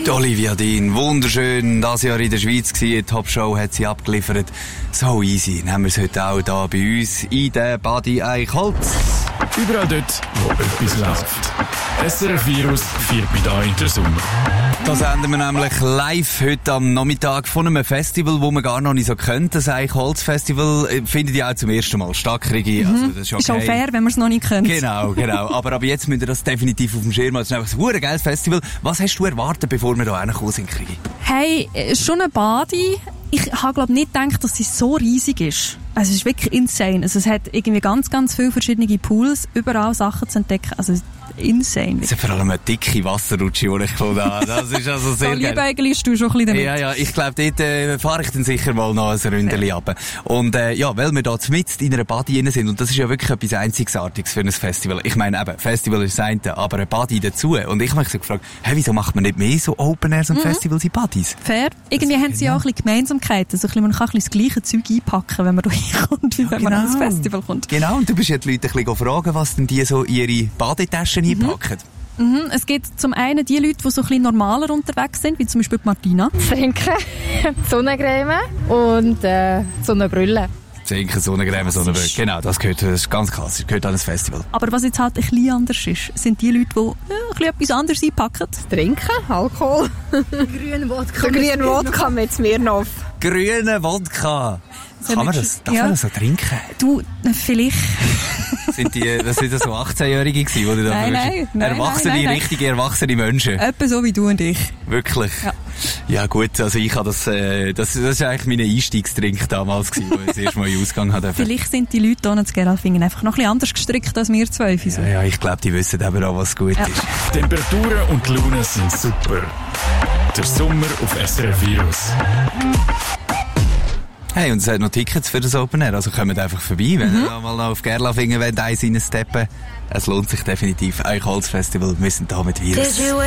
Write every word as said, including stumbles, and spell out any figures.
Die Olivia Dean, wunderschön, das Jahr in der Schweiz gewesen, die Top-Show hat sie abgeliefert. So easy, nehmen wir es heute auch hier bei uns in der Badi Eichholz. Überall dort, wo etwas läuft. S R F Virus feiert mit euch den Sommer. Da senden wir nämlich live heute am Nachmittag von einem Festival, wo man gar noch nicht so kennt. Das Eichholz-Festival findet ihr auch zum ersten Mal statt, kriege ich. Mhm. Also, das ist okay. Ist auch fair, wenn wir es noch nicht können. Genau, genau. Aber ab jetzt müsst ihr das definitiv auf dem Schirm haben. Es ist einfach ein verdammt geiles Festival. Was hast du erwartet, bevor wir hier hingekommen sind, kriege ich? Hey, schon eine Badi. Ich habe, glaube nicht gedacht, dass sie so riesig ist. Also, es ist wirklich insane. Also, es hat irgendwie ganz, ganz viele verschiedene Pools, überall Sachen zu entdecken. Also, insane. Es ist vor allem eine dicke Wasserrutsche, die ich gefunden habe. Das ist also sehr so geil. liebäugelst du schon ein bisschen damit. Ja, ja, ich glaube, dort äh, fahre ich dann sicher mal noch ein Ründchen ja. runter. Und äh, ja, weil wir da mitten in einer Badi drin sind, und das ist ja wirklich etwas Einzigartiges für ein Festival. Ich meine eben, Festival ist das eine, aber eine Badi dazu. Und ich habe mich so gefragt, hey, wieso macht man nicht mehr so Open Airs und mhm. Festivals in Badis? Fair. Irgendwie haben sie ja auch ein bisschen Gemeinsamkeiten. Also, man kann ein bisschen das gleiche Zeug einpacken, wenn man da hinkommt, wie ja, wenn genau. man an ein Festival kommt. Genau, und du bist ja die Leute ein bisschen fragen, was denn die so ihre Badetaschen mhm. einpacken. Mhm. Es gibt zum einen die Leute, die so ein bisschen normaler unterwegs sind, wie zum Beispiel Martina. Trinken, Sonnencreme und äh, Sonnenbrille. Trinken, Sonnencreme, Sonnenbrille. Genau, das gehört, das ist ganz klassisch, gehört an ein Festival. Aber was jetzt halt ein bisschen anders ist, sind die Leute, die ja, ein bisschen etwas anderes einpacken. Trinken, Alkohol. Grünen Wodka. Grünen Wodka mit Smirnoff. Grünen Wodka. Kann man das, darf ja. man das so trinken? Du, vielleicht. Sind die, das sind so achtzehnjährige gewesen, wo du da nein, nein, nein, erwachsene, nein, nein, richtige erwachsene Menschen? Etwa so wie du und ich. Wirklich? Ja. Ja gut, also ich habe das, äh, das, das ist eigentlich mein Einstiegstrink damals gewesen, wo ich das erste Mal in Ausgang hatte. Vielleicht sind die Leute hier in Gerlafingen einfach noch ein bisschen anders gestrickt als wir zwei. Ja, ja, ich glaube, die wissen eben auch, was gut ja. ist. Temperaturen und die Laune sind super. Der Sommer auf S R F Virus. Hey, und es hat noch Tickets für das Open Air, also kommt einfach vorbei, wenn mhm. ihr mal noch auf Gerlafingen wollt, eins reinsteppen. Es lohnt sich definitiv. Eichholz Festival, wir sind da mit Virus.